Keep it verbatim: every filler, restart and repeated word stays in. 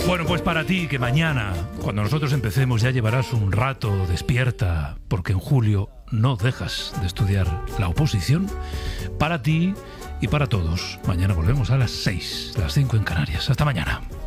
Bueno, pues para ti, que mañana, cuando nosotros empecemos, ya llevarás un rato despierta, porque en julio no dejas de estudiar la oposición. Para ti y para todos, mañana volvemos a las seis, las cinco en Canarias. Hasta mañana.